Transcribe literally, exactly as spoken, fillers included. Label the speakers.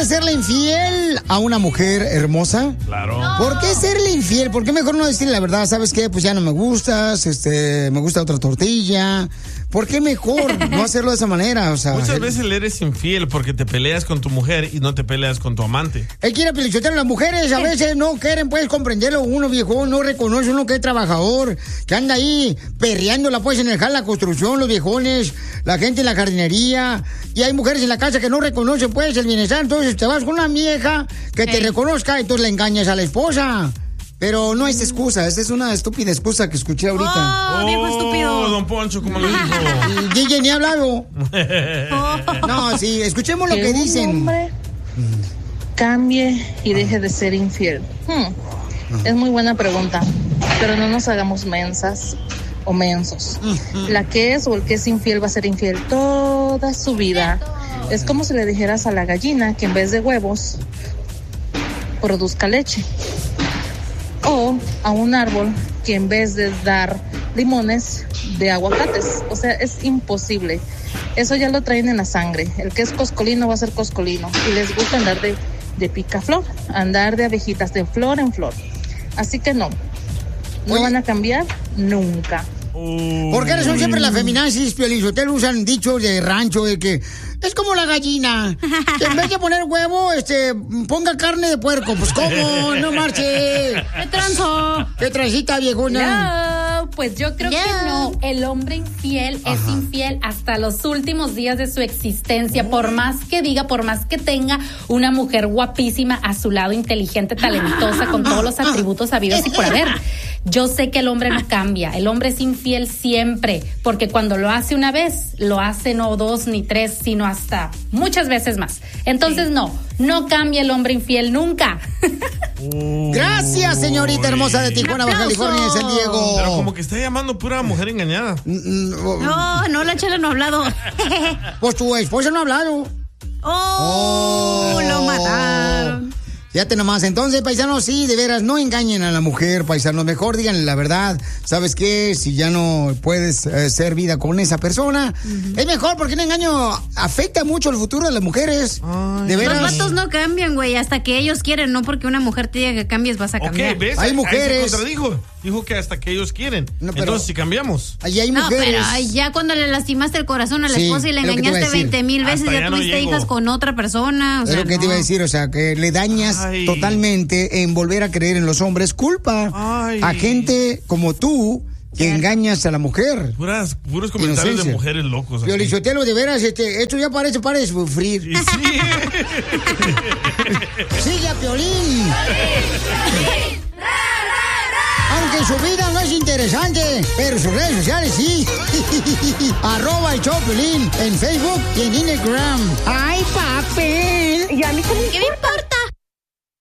Speaker 1: quieres serle infiel a una mujer hermosa?
Speaker 2: Claro.
Speaker 3: No.
Speaker 1: ¿Por qué serle infiel? ¿Por qué mejor no decirle la verdad? ¿Sabes qué? Pues ya no me gustas, este, me gusta otra tortilla. ¿Por qué mejor no hacerlo de esa manera? O sea,
Speaker 2: Muchas
Speaker 1: él,
Speaker 2: veces le eres infiel porque te peleas con tu mujer y no te peleas con tu amante.
Speaker 1: él quiere pelichotear a las mujeres, a veces no quieren, puedes comprenderlo. Uno viejo no reconoce uno que es trabajador, que anda ahí perreándola pues en el jal, la construcción, los viejones, la gente en la jardinería. Y hay mujeres en la casa que no reconocen pues el bienestar. Entonces te vas con una vieja que te
Speaker 3: Ey.
Speaker 1: reconozca y entonces le engañas a la esposa. Pero no es excusa, esa es una estúpida excusa que escuché ahorita.
Speaker 3: Oh, viejo estúpido.
Speaker 2: Don Poncho, ¿cómo lo dijo?
Speaker 1: Y D J ni ha hablado.
Speaker 3: Oh.
Speaker 1: No, sí, escuchemos lo que
Speaker 4: un
Speaker 1: dicen.
Speaker 4: hombre cambie y deje de ser infiel. Hmm, Es muy buena pregunta, pero no nos hagamos mensas o mensos. La que es o el que es infiel va a ser infiel toda su vida. Es como si le dijeras a la gallina que en vez de huevos produzca leche. O a un árbol que en vez de dar limones, de aguacates. O sea, es imposible. Eso ya lo traen en la sangre. El que es coscolino va a ser coscolino. Y les gusta andar de, de picaflor, andar de abejitas, de flor en flor. Así que no. No
Speaker 1: Oye.
Speaker 4: van a cambiar nunca.
Speaker 1: ¿Por qué son siempre las feminazis, Piolizotelo, usan dichos de rancho de que es como la gallina, que en vez de poner huevo, este, ponga carne de puerco? Pues ¿cómo? No marche.
Speaker 3: ¡Qué tranzo!
Speaker 1: ¿Qué transita, viejona?
Speaker 5: No, pues yo creo
Speaker 3: Ya.
Speaker 5: que no. El hombre infiel es infiel hasta los últimos días de su existencia, por más que diga, por más que tenga una mujer guapísima a su lado, inteligente, talentosa, con todos los atributos habidos y por haber. Yo sé que el hombre no cambia, el hombre es infiel siempre, porque cuando lo hace una vez, lo hace no dos ni tres, sino hasta muchas veces más. Entonces no, no cambia el hombre infiel nunca.
Speaker 1: Gracias, señorita hermosa de Tijuana, Baja
Speaker 3: ¡Aplauso!
Speaker 1: California, de San Diego.
Speaker 2: Pero como que está llamando pura mujer engañada.
Speaker 3: No, no, la chela no ha hablado.
Speaker 1: Pues tu esposa no ha hablado.
Speaker 3: Oh, lo mataron.
Speaker 1: Fíjate nomás, entonces, paisanos, sí, de veras, no engañen a la mujer, paisanos, mejor díganle la verdad. ¿Sabes qué? Si ya no puedes eh, ser vida con esa persona, uh-huh. es mejor porque el engaño afecta mucho el futuro de las mujeres. Ay, de veras.
Speaker 3: Los vatos no cambian, güey, hasta que ellos quieren, no porque una mujer te diga que cambies vas a cambiar.
Speaker 2: Ok, ¿ves?
Speaker 1: Hay
Speaker 2: Ahí
Speaker 1: mujeres.
Speaker 2: se contradijo. Dijo que hasta que ellos quieren.
Speaker 1: No, pero-
Speaker 2: Entonces, si cambiamos.
Speaker 1: Allí hay
Speaker 3: No,
Speaker 1: mujeres.
Speaker 3: pero ay, ya cuando le lastimaste el corazón a la
Speaker 1: Sí,
Speaker 3: esposa y le
Speaker 1: es lo que te iba a
Speaker 3: engañaste
Speaker 1: decir.
Speaker 3: veinte mil veces,
Speaker 2: Hasta
Speaker 3: ya
Speaker 2: ya no
Speaker 3: tuviste
Speaker 2: llego.
Speaker 3: hijas con otra persona. O
Speaker 1: Es
Speaker 3: sea,
Speaker 1: lo que te
Speaker 3: no.
Speaker 1: iba a decir, o sea, que le dañas
Speaker 2: Ay.
Speaker 1: totalmente en volver a creer en los hombres. Culpa
Speaker 2: Ay.
Speaker 1: a gente como tú que engañas a la mujer.
Speaker 2: Puras, puros comentarios
Speaker 1: Inocencia.
Speaker 2: de mujeres locos. aquí.
Speaker 1: Piolichotelo, de veras, este, esto ya parece para de sufrir.
Speaker 2: Y sí.
Speaker 1: Sigue a Piolín. Aunque su vida no es interesante, pero sus redes sociales sí. Arroba el show Piolín en Facebook y en Instagram. ¡Ay, papel!
Speaker 4: Y a mí, ¿cómo
Speaker 3: ¿Qué me importa?